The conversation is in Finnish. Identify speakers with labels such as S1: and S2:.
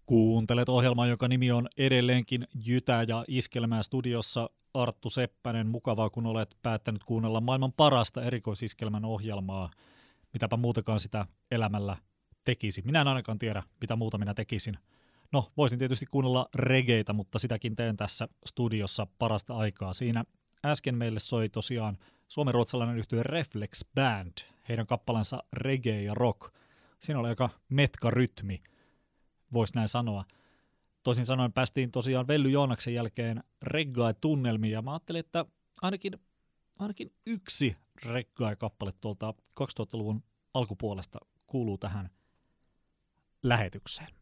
S1: Kuuntelet ohjelmaa, joka nimi on edelleenkin Jytä ja Iskelmää studiossa. Arttu Seppänen, mukavaa kun olet päättänyt kuunnella maailman parasta erikoisiskelmän ohjelmaa. Mitäpä muutakaan sitä elämällä tekisi. Minä en ainakaan tiedä, mitä muuta minä tekisin. No, voisin tietysti kuunnella regeitä, mutta sitäkin teen tässä studiossa parasta aikaa. Siinä äsken meille soi tosiaan suomenruotsalainen yhtye Reflex Band, heidän kappalensa reggae ja rock. Siinä oli aika metkarytmi, voisi näin sanoa. Toisin sanoen päästiin tosiaan Velly Joonaksen jälkeen reggae-tunnelmiin, ja mä ajattelin, että ainakin yksi reggae-kappale tuolta 2000-luvun alkupuolesta kuuluu tähän lähetykseen.